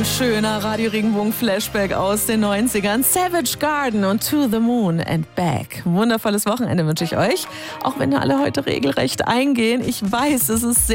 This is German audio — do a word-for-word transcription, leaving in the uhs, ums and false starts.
Ein schöner Radio Regenbogen Flashback aus den neunzigern. Savage Garden und To the Moon and Back. Wundervolles Wochenende wünsche ich euch. Auch wenn alle heute regelrecht eingehen. Ich weiß, es ist sehr